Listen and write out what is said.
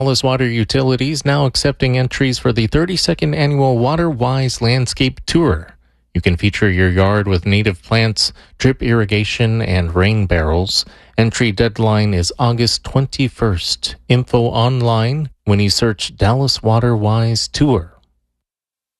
Dallas Water Utilities now accepting entries for the 32nd annual WaterWise Landscape Tour. You can feature your yard with native plants, drip irrigation, and rain barrels. Entry deadline is August 21st. Info online when you search Dallas WaterWise Tour.